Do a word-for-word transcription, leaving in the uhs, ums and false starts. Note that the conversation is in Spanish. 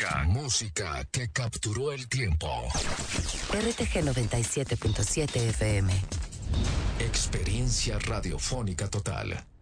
Música, música que capturó el tiempo. R T G noventa y siete punto siete F M. Experiencia radiofónica total.